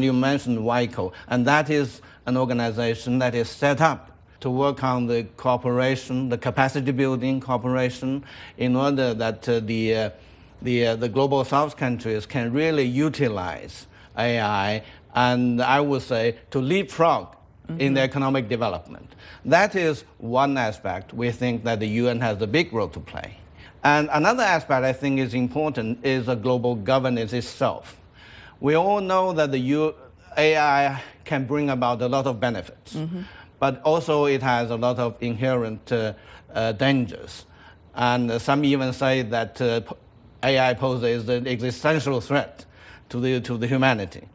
you mentioned WICO, and that is an organization that is set up to work on the cooperation, the capacity building cooperation, in order that the global South countries can really utilize AI, and I would say to leapfrog in the economic development. That is one aspect we think that the UN has a big role to play. And another aspect I think is important is the global governance itself. We all know that the AI can bring about a lot of benefits, but also it has a lot of inherent dangers. And some even say that AI poses an existential threat to the humanity.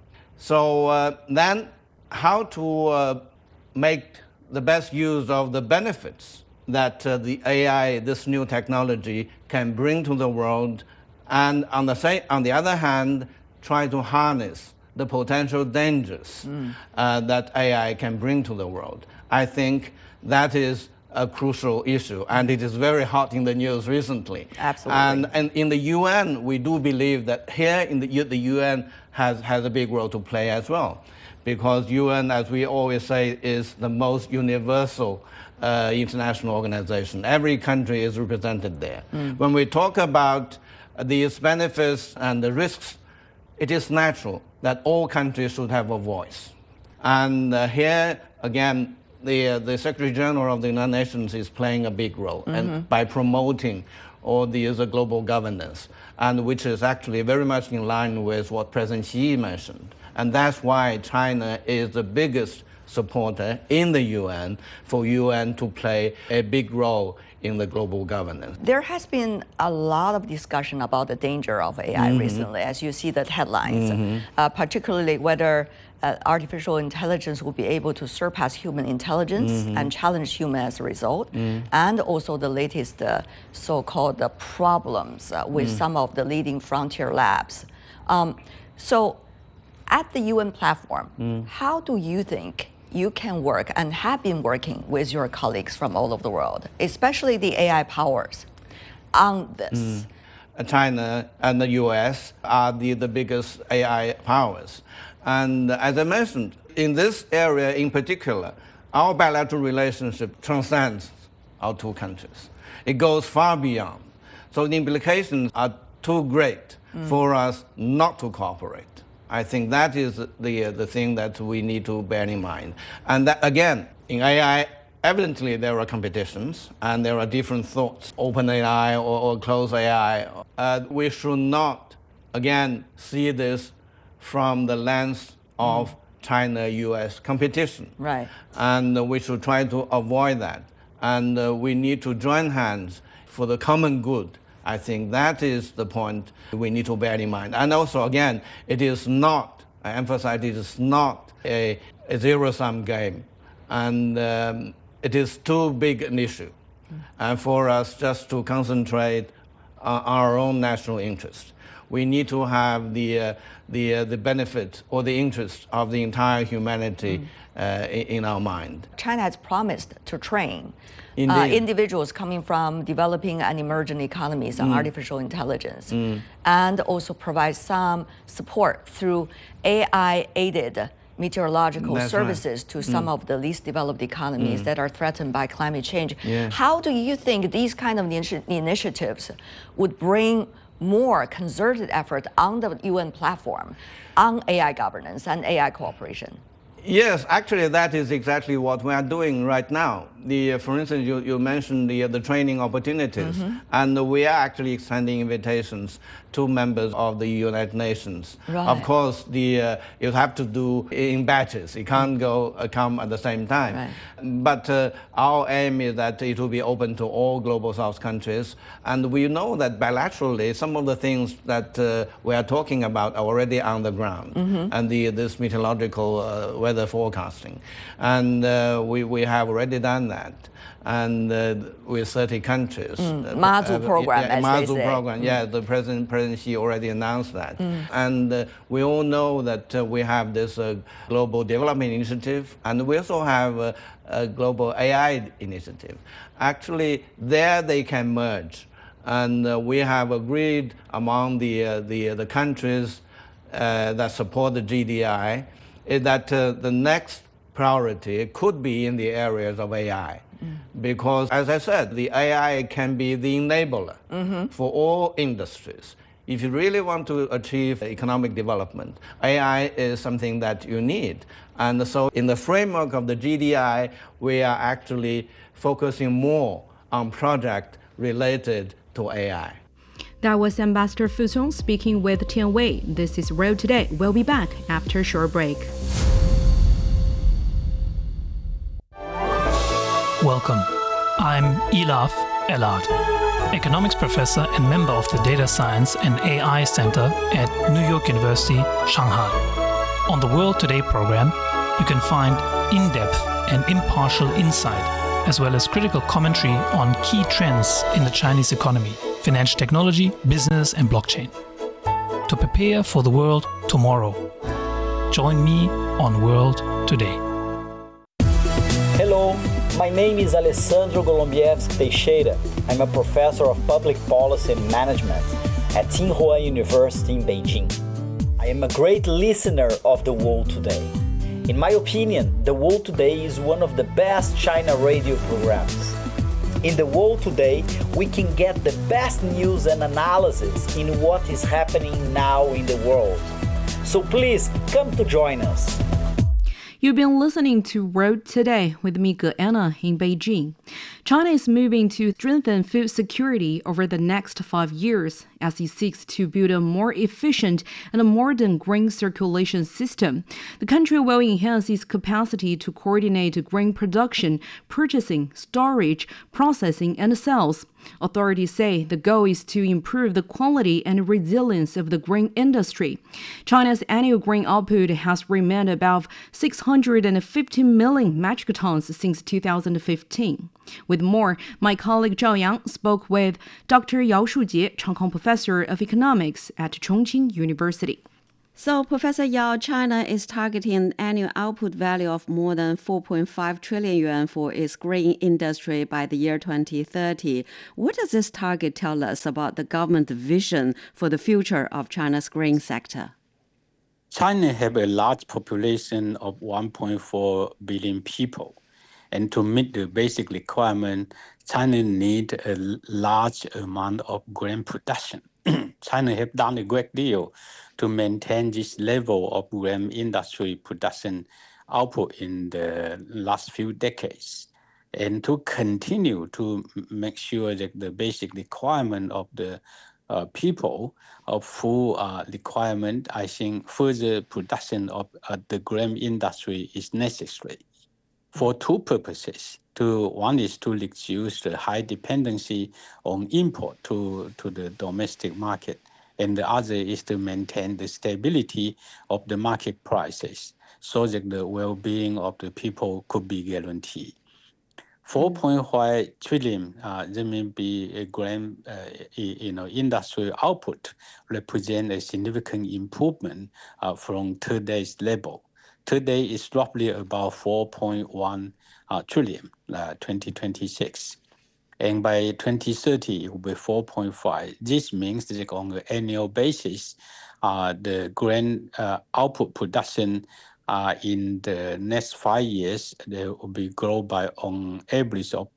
So then how to make the best use of the benefits that the AI, this new technology, can bring to the world, and on the other hand, try to harness the potential dangers that AI can bring to the world. I think that is a crucial issue, and it is very hot in the news recently. Absolutely. And in the UN, we do believe that here in the UN has a big role to play as well, because UN, as we always say, is the most universal international organization. Every country is represented there. When we talk about these benefits and the risks, it is natural that all countries should have a voice. And here, again, the Secretary General of the United Nations is playing a big role and by promoting all these global governance, and which is actually very much in line with what President Xi mentioned. And that's why China is the biggest supporter in the UN for UN to play a big role in the global governance. There has been a lot of discussion about the danger of AI recently, as you see the headlines, particularly whether artificial intelligence will be able to surpass human intelligence and challenge human as a result, and also the latest so-called problems with some of the leading frontier labs. So at the UN platform, how do you think you can work and have been working with your colleagues from all over the world, especially the AI powers, on this? China and the US are the biggest AI powers. And as I mentioned, in this area in particular, our bilateral relationship transcends our two countries. It goes far beyond. So the implications are too great for us not to cooperate. I think that is the thing that we need to bear in mind. And that, again, in AI, evidently there are competitions and there are different thoughts, open AI or closed AI. We should not, again, see this from the lens of China-US competition. Right. And we should try to avoid that. And we need to join hands for the common good. I think that is the point we need to bear in mind. And also, again, it is not, I emphasize, it is not a zero-sum game. And it is too big an issue. And for us just to concentrate on our own national interest. We need to have the benefit or the interest of the entire humanity in our mind. China has promised to train individuals coming from developing and emerging economies on artificial intelligence, and also provide some support through AI-aided meteorological services to some of the least developed economies that are threatened by climate change. How do you think these kind of initiatives would bring more concerted effort on the UN platform on AI governance and AI cooperation? Yes, actually, that is exactly what we are doing right now. For instance, you mentioned the training opportunities, and we are actually extending invitations to members of the United Nations. Right. Of course, you have to do in batches. You can't come at the same time. Right. But our aim is that it will be open to all global South countries, and we know that bilaterally, some of the things that we are talking about are already on the ground, and this meteorological weather forecasting, and we have already done that, and with 30 countries. Mazu program, as Mazu they say. program, yeah, the President Xi already announced that. And we all know that we have this Global Development Initiative, and we also have a Global AI Initiative. Actually, there they can merge. And we have agreed among the countries that support the GDI is that the next priority could be in the areas of AI. Because, as I said, the AI can be the enabler for all industries. If you really want to achieve economic development, AI is something that you need. And so in the framework of the GDI, we are actually focusing more on projects related to AI. That was Ambassador Fu Song speaking with Tian Wei. This is Road Today. We'll be back after a short break. Welcome. I'm Elaf Elad, economics professor and member of the Data Science and AI Center at New York University, Shanghai. On the World Today program, you can find in-depth and impartial insight, as well as critical commentary on key trends in the Chinese economy, financial technology, business, and blockchain. To prepare for the world tomorrow, join me on World Today. Hello, my name is Alessandro Golombieski Teixeira. I'm a professor of public policy and management at Tsinghua University in Beijing. I am a great listener of The World Today. In my opinion, The World Today is one of the best China radio programs. In The World Today, we can get the best news and analysis in what is happening now in the world. So please come to join us. You've been listening to Road Today with me, Anna, in Beijing. China is moving to strengthen food security over the next 5 years as it seeks to build a more efficient and a modern grain circulation system. The country will enhance its capacity to coordinate grain production, purchasing, storage, processing, and sales. Authorities say the goal is to improve the quality and resilience of the grain industry. China's annual grain output has remained above 650 million metric tons since 2015. With more, my colleague Zhao Yang spoke with Dr. Yao Shujie, Chang Kong Professor of Economics at Chongqing University. So, Professor Yao, China is targeting an annual output value of more than 4.5 trillion yuan for its grain industry by the year 2030. What does this target tell us about the government vision for the future of China's grain sector? China has a large population of 1.4 billion people. And to meet the basic requirement, China needs a large amount of grain production. China has done a great deal to maintain this level of grain industry production output in the last few decades. And to continue to make sure that the basic requirement of the people of food requirement, I think further production of the grain industry is necessary for two purposes. One is to reduce the high dependency on import to the domestic market, and the other is to maintain the stability of the market prices so that the well-being of the people could be guaranteed. 4.5 trillion RMB grain industry output represent a significant improvement from today's level. Today is roughly about 4.1 trillion, 2026. And by 2030, it will be 4.5. This means that on an annual basis, the grain output production in the next 5 years, there will be grow by on average of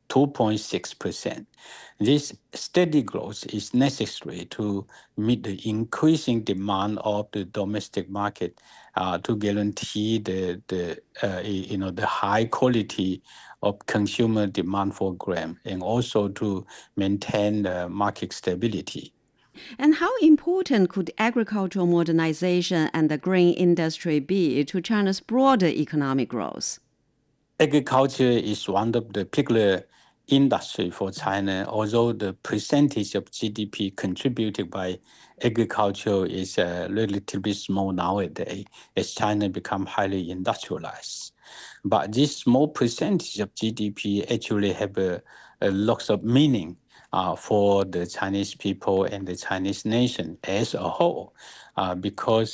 2.6%. This steady growth is necessary to meet the increasing demand of the domestic market to guarantee the high quality of consumer demand for grain, and also to maintain the market stability. And how important could agricultural modernization and the grain industry be to China's broader economic growth? Agriculture is one of the particular industry for China, although the percentage of GDP contributed by agriculture is relatively small nowadays as China becomes highly industrialized. But this small percentage of GDP actually have a lot of meaning for the Chinese people and the Chinese nation as a whole, because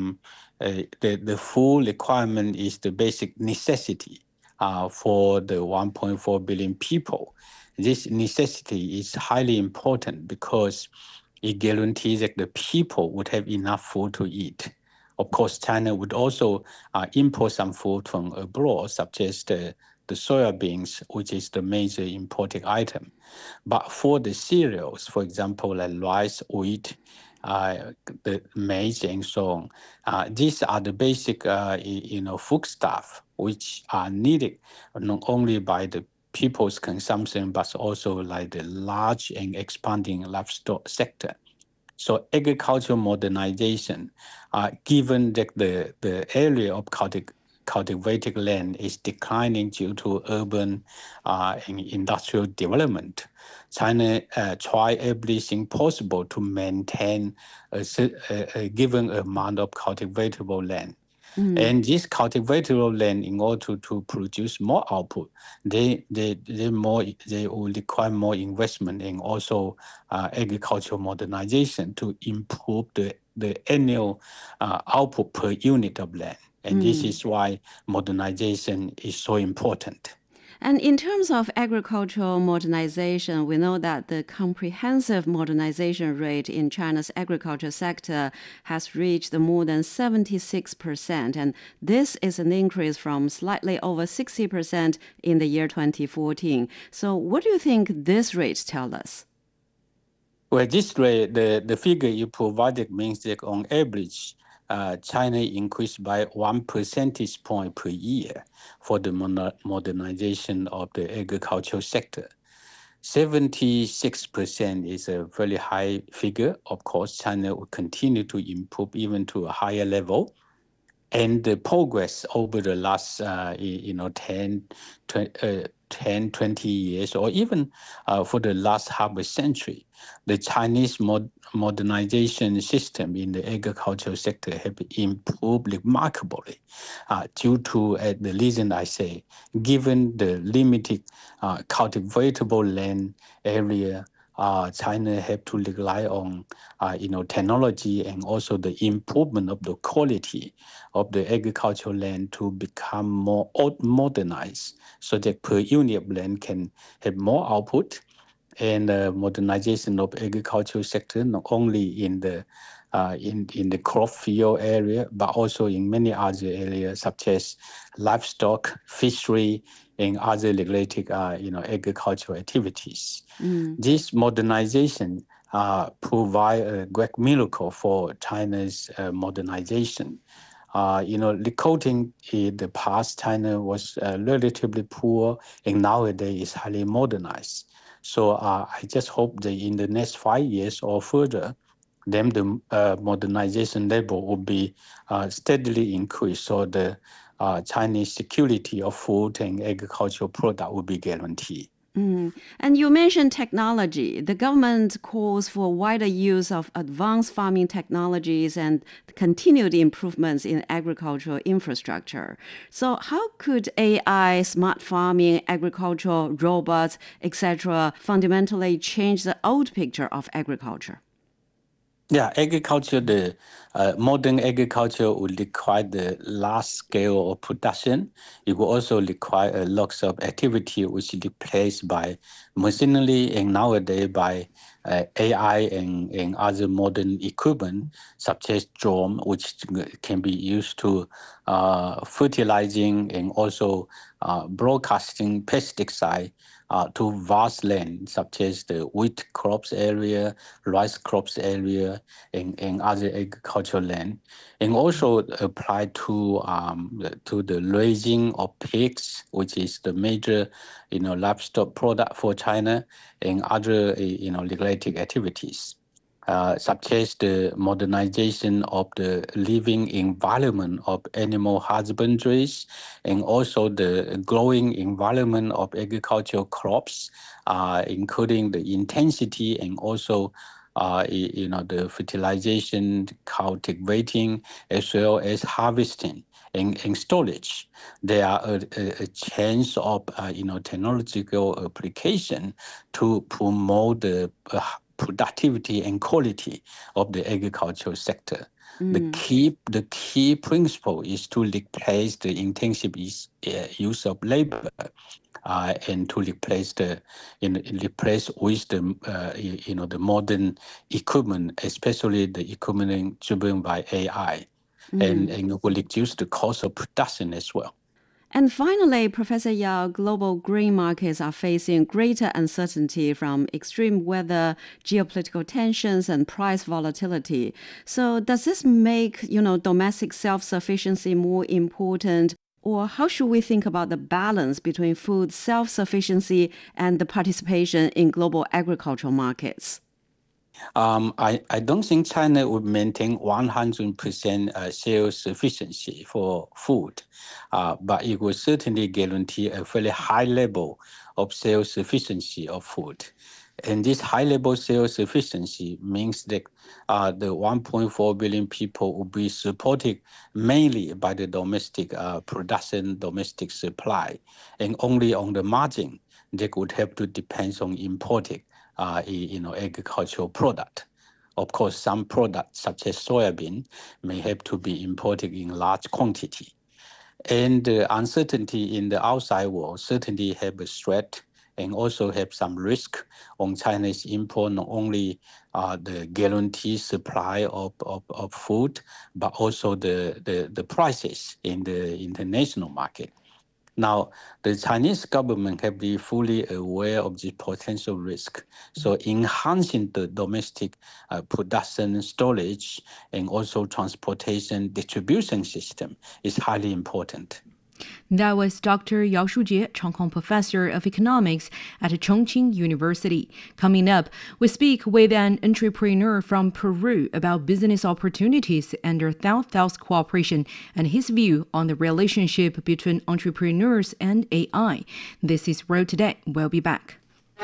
the full requirement is the basic necessity for the 1.4 billion people. This necessity is highly important because it guarantees that the people would have enough food to eat. Of course, China would also import some food from abroad, such as the soybeans, which is the major imported item. But for the cereals, for example, like rice, wheat, the maize, and so on, these are the basic, foodstuff which are needed not only by the people's consumption, but also like the large and expanding livestock sector. So agricultural modernization, given that the area of cultivated land is declining due to urban and industrial development, China try everything possible to maintain a given amount of cultivatable land. And this cultivatable land, in order to produce more output, they will require more investment and also agricultural modernization to improve the annual output per unit of land. And this is why modernization is so important. And in terms of agricultural modernization, we know that the comprehensive modernization rate in China's agriculture sector has reached more than 76%. And this is an increase from slightly over 60% in the year 2014. So what do you think this rate tells us? Well, this rate, the figure you provided means that on average, China increased by 1 percentage point per year for the modernization of the agricultural sector. 76% is a very high figure. Of course, China will continue to improve even to a higher level. And the progress over the last, 10, 20 years, or even for the last half a century, the Chinese modernization system in the agricultural sector have improved remarkably due to the reason I say, given the limited cultivatable land area, China have to rely on, technology and also the improvement of the quality of the agricultural land to become more modernized, so that per unit of land can have more output. And modernization of agricultural sector not only in the crop field area, but also in many other areas such as livestock, fishery, and other related, agricultural activities. This modernization provide a great miracle for China's modernization. Recording in the past, China was relatively poor, and nowadays is highly modernized. So I just hope that in the next 5 years or further, then the modernization level will be steadily increased, so the Chinese security of food and agricultural product will be guaranteed. And you mentioned technology. The government calls for wider use of advanced farming technologies and continued improvements in agricultural infrastructure. So how could AI, smart farming, agricultural robots, etc., fundamentally change the old picture of agriculture? Yeah, agriculture, the modern agriculture will require the large scale of production. It will also require lots of activity which is replaced by machinery and nowadays by AI and other modern equipment such as drone, which can be used to fertilizing and also broadcasting pesticide to vast land, such as the wheat crops area, rice crops area, and other agricultural land, and also apply to the raising of pigs, which is the major, livestock product for China, and other, related activities. Such as the modernization of the living environment of animal husbandries, and also the growing environment of agricultural crops, including the intensity and also the fertilization, cultivating, as well as harvesting and storage. There are a chance of technological application to promote the productivity and quality of the agricultural sector. The key principle is to replace the intensive use of labor and to replace replace with the the modern equipment, especially the equipment driven by AI, and it will reduce the cost of production as well. And finally, Professor Yao, global grain markets are facing greater uncertainty from extreme weather, geopolitical tensions, and price volatility. So does this make, domestic self-sufficiency more important? Or how should we think about the balance between food self-sufficiency and the participation in global agricultural markets? I don't think China would maintain 100% self-sufficiency for food, but it will certainly guarantee a very high level of self-sufficiency of food. And this high level self-sufficiency means that the 1.4 billion people will be supported mainly by the domestic production, domestic supply, and only on the margin they would have to depend on imported agricultural product. Of course, some products such as soybean may have to be imported in large quantity. And the uncertainty in the outside world certainly have a threat and also have some risk on China's import, not only the guaranteed supply of food, but also the prices in the international market. Now, the Chinese government have been fully aware of the potential risk. So enhancing the domestic production, storage, and also transportation distribution system is highly important. That was Dr. Yao Shujie, Chong Kong Professor of Economics at Chongqing University. Coming up, we speak with an entrepreneur from Peru about business opportunities under South-South cooperation and his view on the relationship between entrepreneurs and AI. This is Road Today. We'll be back.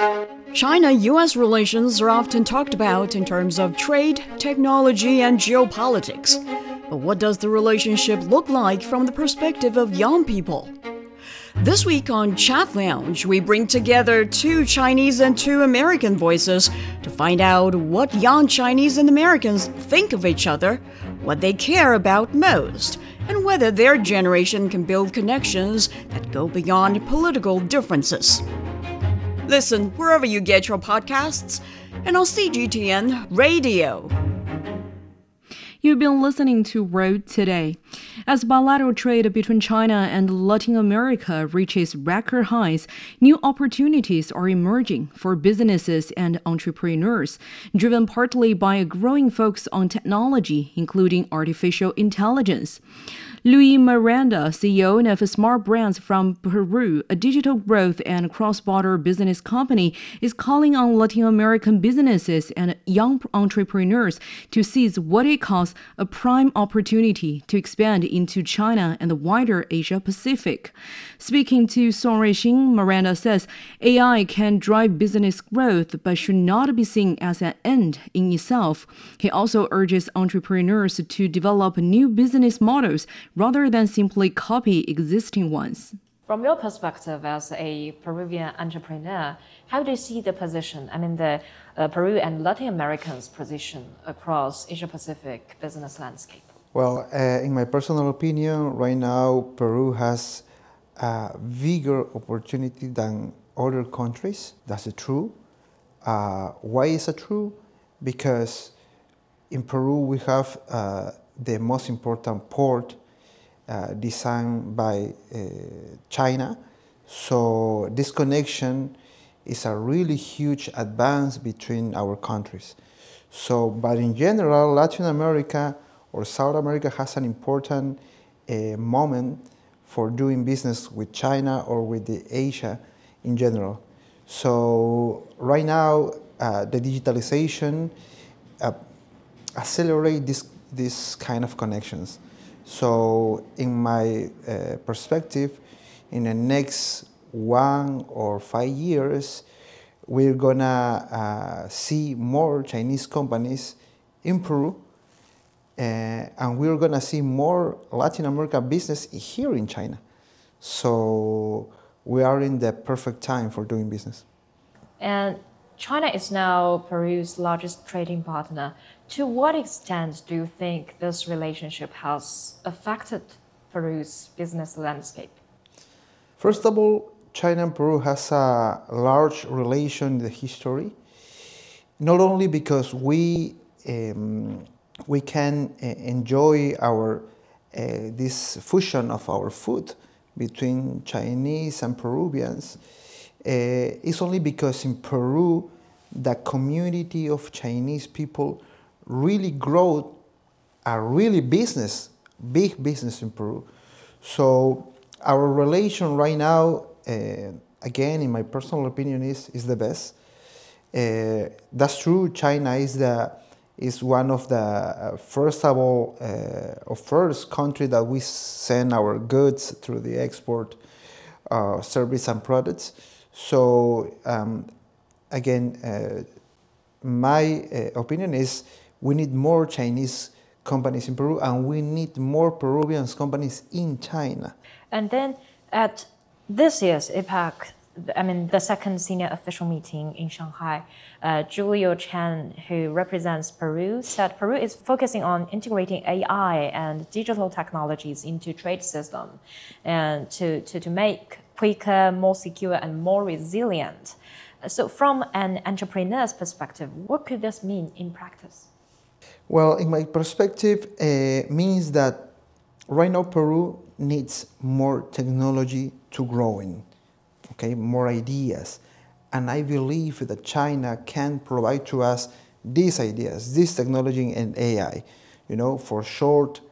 China-U.S. relations are often talked about in terms of trade, technology, and geopolitics. But what does the relationship look like from the perspective of young people? This week on Chat Lounge, we bring together 2 Chinese and 2 American voices to find out what young Chinese and Americans think of each other, what they care about most, and whether their generation can build connections that go beyond political differences. Listen wherever you get your podcasts and on CGTN Radio. You've been listening to Road Today. As bilateral trade between China and Latin America reaches record highs, new opportunities are emerging for businesses and entrepreneurs, driven partly by a growing focus on technology, including artificial intelligence. Luis Miranda, CEO of Smart Brands from Peru, a digital growth and cross-border business company, is calling on Latin American businesses and young entrepreneurs to seize what it calls a prime opportunity to expand into China and the wider Asia-Pacific. Speaking to Song Ruixing, Miranda says AI can drive business growth but should not be seen as an end in itself. He also urges entrepreneurs to develop new business models rather than simply copy existing ones. From your perspective as a Peruvian entrepreneur, how do you see the position, the Peru and Latin Americans' position across Asia-Pacific business landscape? Well, in my personal opinion, right now, Peru has a bigger opportunity than other countries. That's true. Why is it true? Because in Peru, we have the most important port designed by China. So this connection is a really huge advance between our countries. So, but in general, Latin America or South America has an important moment for doing business with China or with the Asia in general. So right now, the digitalization accelerate this kind of connections. So in my perspective, in the next 1 or 5 years, we're gonna see more Chinese companies in Peru, and we're gonna see more Latin America business here in China. So we are in the perfect time for doing business. And China is now Peru's largest trading partner. To what extent do you think this relationship has affected Peru's business landscape? First of all, China and Peru has a large relation in the history, not only because we can enjoy our this fusion of our food between Chinese and Peruvians. It's only because in Peru, the community of Chinese people really grow a really big business in Peru. So our relation right now, again, in my personal opinion, is the best. That's true. China is one of the first country that we send our goods through the export service and products. So again, my opinion is we need more Chinese companies in Peru, and we need more Peruvian companies in China. And then at this year's APEC, the second senior official meeting in Shanghai, Julio Chan, who represents Peru, said Peru is focusing on integrating AI and digital technologies into trade system and to make quicker, more secure, and more resilient. So from an entrepreneur's perspective, what could this mean in practice? Well, in my perspective, means that right now Peru needs more technology to grow in, okay, more ideas. And I believe that China can provide to us these ideas, this technology and AI, for short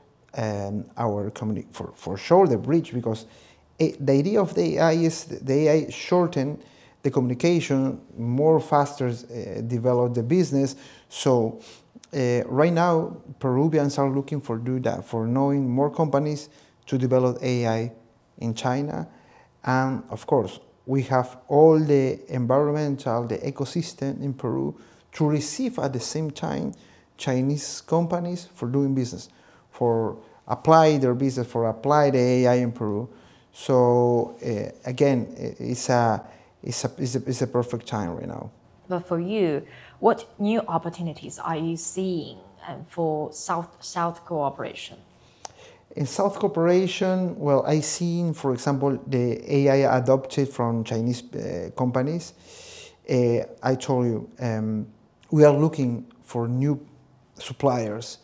for sure the bridge, because the idea of the AI is the AI shorten the communication, more faster develop the business. So right now, Peruvians are looking for do that, for knowing more companies to develop AI in China. And of course, we have all the environmental, the ecosystem in Peru to receive at the same time Chinese companies for doing business, for apply their business, for apply the AI in Peru. So again, it's a perfect time right now. But for you, what new opportunities are you seeing for South cooperation? In South cooperation, well, I seen, for example, the AI adopted from Chinese companies. I told you, we are looking for new suppliers,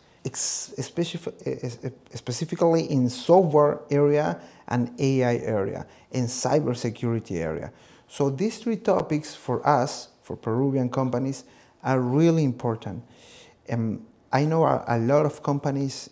specifically in software area and AI area, and cybersecurity area. So these three topics for us, for Peruvian companies, are really important. I know a lot of companies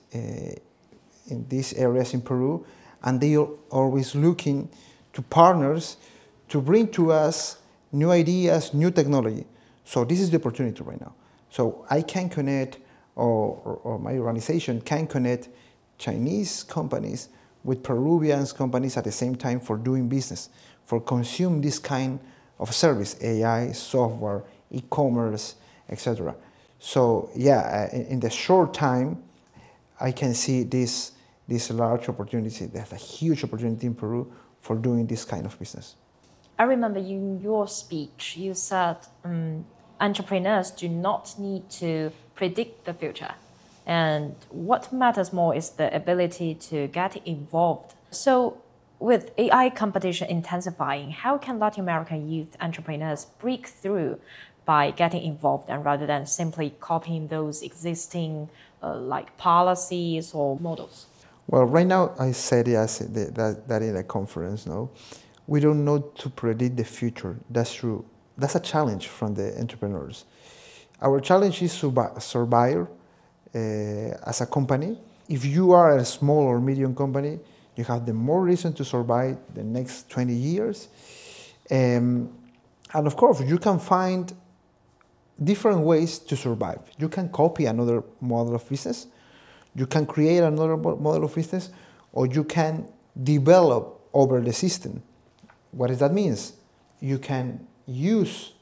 in these areas in Peru, and they are always looking to partners to bring to us new ideas, new technology. So this is the opportunity right now. So I can connect, or my organization can connect Chinese companies with Peruvian companies at the same time for doing business, for consume this kind of service, AI, software, e-commerce, etc. So yeah, in the short time, I can see this large opportunity. There's a huge opportunity in Peru for doing this kind of business. I remember in your speech, you said entrepreneurs do not need to predict the future. And what matters more is the ability to get involved. So with AI competition intensifying, how can Latin American youth entrepreneurs break through by getting involved and rather than simply copying those existing policies or models? Well, right now, I said that in a conference, no? We don't know to predict the future. That's true. That's a challenge from the entrepreneurs. Our challenge is to survive as a company. If you are a small or medium company, you have the more reason to survive the next 20 years. And of course, you can find different ways to survive. You can copy another model of business, you can create another model of business, or you can develop over the system. What does that mean? You can use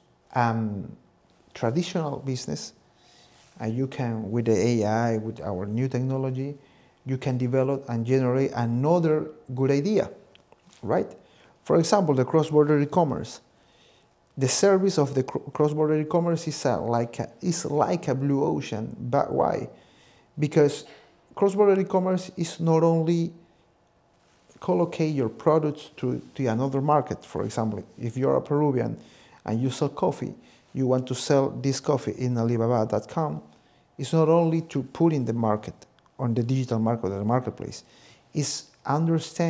traditional business, and you can, with the AI, with our new technology, you can develop and generate another good idea, right? For example, the cross-border e-commerce. The service of the cross-border e-commerce is like a blue ocean. But why? Because cross-border e-commerce is not only collocate your products to another market. For example, if you're a Peruvian and you sell coffee, you want to sell this coffee in Alibaba.com, it's not only to put in the market, on the digital market or the marketplace, it's understand